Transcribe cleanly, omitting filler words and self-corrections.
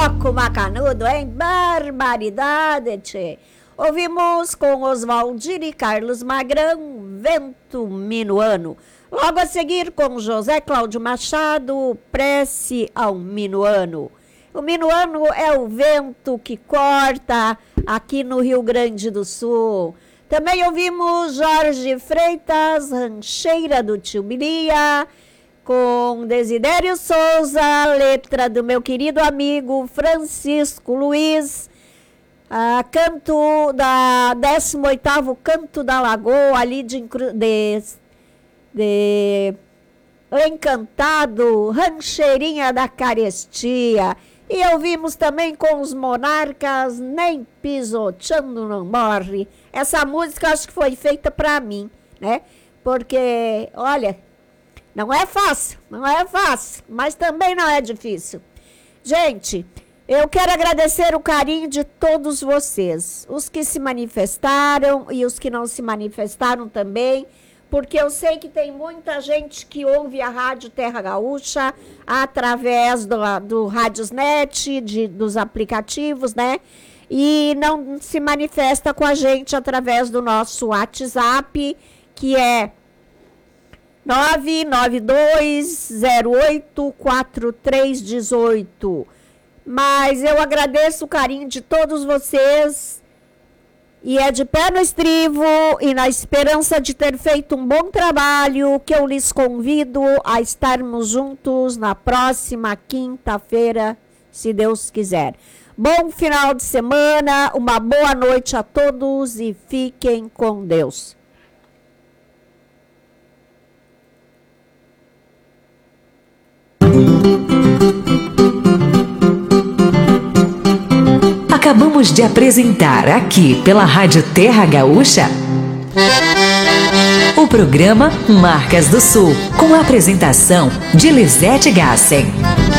bloco macanudo, hein? Barbaridade, tchê. Ouvimos com Oswaldir e Carlos Magrão, Vento Minuano. Logo a seguir com José Cláudio Machado, Prece ao Minuano. O minuano é o vento que corta aqui no Rio Grande do Sul. Também ouvimos Jorge Freitas, Rancheira do Tio Bilia, com Desidério Souza, letra do meu querido amigo Francisco Luiz, canto da 18º Canto da Lagoa, ali de Encantado, Rancheirinha da Carestia. E ouvimos também com os Monarcas, Nem Pisoteando Não Morre. Essa música acho que foi feita para mim, né? Porque, olha, não é fácil, mas também não é difícil. Gente, eu quero agradecer o carinho de todos vocês, os que se manifestaram e os que não se manifestaram também, porque eu sei que tem muita gente que ouve a Rádio Terra Gaúcha através do Radiosnet, dos aplicativos, né? E não se manifesta com a gente através do nosso WhatsApp, que é 992084318. Mas eu agradeço o carinho de todos vocês. E é de pé no estribo e na esperança de ter feito um bom trabalho que eu lhes convido a estarmos juntos na próxima quinta-feira, se Deus quiser. Bom final de semana, uma boa noite a todos e fiquem com Deus. Acabamos de apresentar aqui pela Rádio Terra Gaúcha o programa Marcas do Sul, com a apresentação de Lisete Gassen.